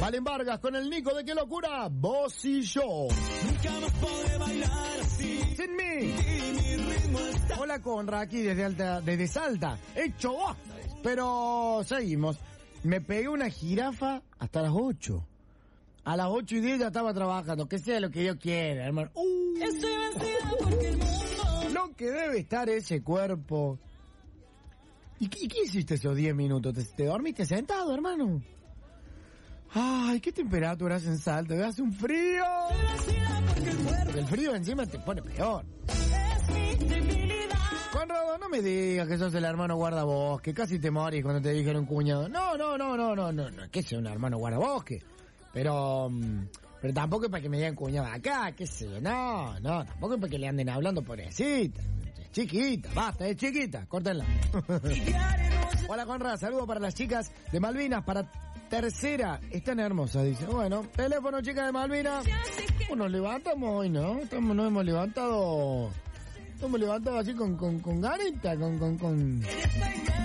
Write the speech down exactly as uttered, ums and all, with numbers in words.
Valen Vargas con el Nico de Qué Locura, vos y yo. Nunca más podré bailar así. Sin mí. Y mi ritmo está. Hola Conra, aquí desde Alta, desde Salta. Hecho bosta. Pero seguimos. Me pegué una jirafa hasta las ocho. A las ocho y diez ya estaba trabajando. Que sea lo que Dios quiera, hermano. Uh, Estoy vencida porque el mundo. lo que debe estar ese cuerpo. ¿Y qué, y qué hiciste esos diez minutos? ¿Te, te dormiste sentado, hermano? Ay, ¿qué temperatura hace en Salta? Hace un frío. Estoy vencida porque el cuerpo Porque el frío encima te pone peor. es mi debilidad. Conrado, no me digas que sos el hermano guardabosque. Casi te morís cuando te dijeron cuñado. No, no, no, no, no, no, no, que sea un hermano guardabosque. Pero, um, pero tampoco es para que me digan cuñado acá, qué sé yo. No, no, tampoco es para que le anden hablando pobrecita. Es chiquita, basta, es chiquita, córtenla. Hola Conrado, saludo para las chicas de Malvinas, para tercera. Están hermosas, dice. Bueno, teléfono chica de Malvinas. Oh, nos levantamos hoy, ¿no? Estamos, nos hemos levantado... Nos hemos levantado así con, con, con ganita, con, con, con...